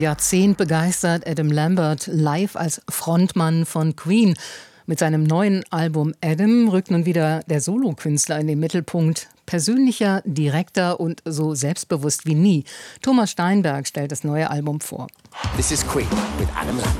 Jahrzehnt begeistert Adam Lambert live als Frontmann von Queen. Mit seinem neuen Album Adam rückt nun wieder der Solokünstler in den Mittelpunkt. Persönlicher, direkter und so selbstbewusst wie nie. Thomas Steinberg stellt das neue Album vor. This is Queen with Adam Lambert.